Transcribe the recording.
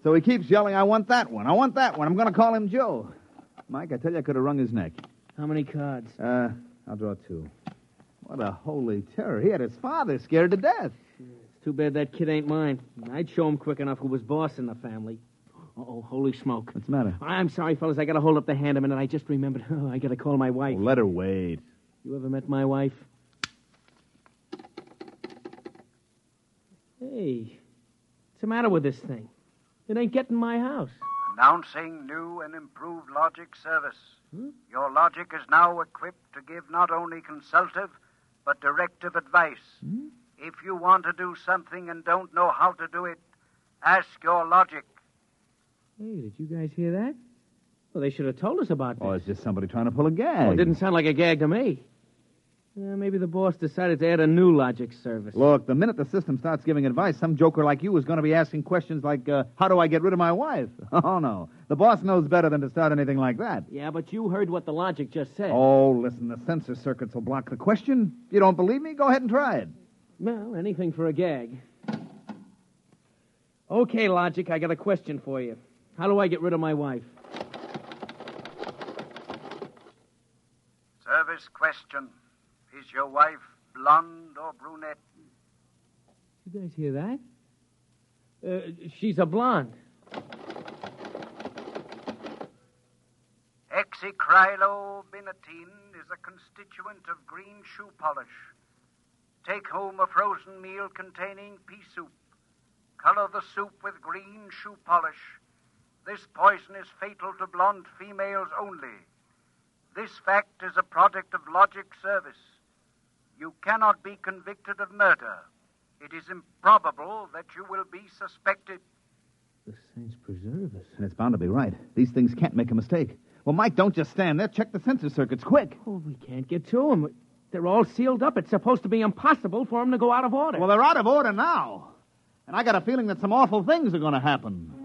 So he keeps yelling, I want that one. I want that one. I'm going to call him Joe. Mike, I tell you, I could have wrung his neck. How many cards? I'll draw 2. What a holy terror. He had his father scared to death. It's too bad that kid ain't mine. I'd show him quick enough who was boss in the family. Uh-oh, holy smoke. What's the matter? I'm sorry, fellas. I got to hold up the hand a minute. I just remembered. Oh, I got to call my wife. Oh, let her wait. You ever met my wife? Hey, what's the matter with this thing? It ain't getting my house. Announcing new and improved Logic service. Your Logic is now equipped to give not only consultative, but directive advice. If you want to do something and don't know how to do it, ask your Logic. Hey, did you guys hear that? Well, they should have told us about this. Oh, it's just somebody trying to pull a gag. Oh, it didn't sound like a gag to me. Maybe the boss decided to add a new Logic service. Look, the minute the system starts giving advice, some joker like you is going to be asking questions like, how do I get rid of my wife? Oh, no. The boss knows better than to start anything like that. Yeah, but you heard what the Logic just said. Oh, listen, the sensor circuits will block the question. You don't believe me? Go ahead and try it. Well, anything for a gag. Okay, Logic, I got a question for you. How do I get rid of my wife? Service question. Is your wife blonde or brunette? You guys hear that? She's a blonde. Hexacrylobinatine is a constituent of green shoe polish. Take home a frozen meal containing pea soup. Color the soup with green shoe polish. This poison is fatal to blonde females only. This fact is a product of Logic service. You cannot be convicted of murder. It is improbable that you will be suspected. The saints preserve us. And it's bound to be right. These things can't make a mistake. Well, Mike, don't just stand there. Check the sensor circuits, quick. Oh, we can't get to them. They're all sealed up. It's supposed to be impossible for them to go out of order. Well, they're out of order now. And I got a feeling that some awful things are going to happen.